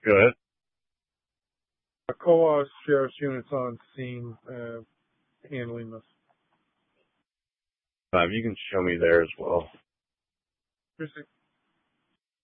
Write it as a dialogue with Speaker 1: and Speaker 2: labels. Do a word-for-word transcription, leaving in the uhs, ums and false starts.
Speaker 1: Go ahead.
Speaker 2: A co-op sheriff's units on scene uh, handling this.
Speaker 1: Uh, you can show me there as well.
Speaker 2: Interesting.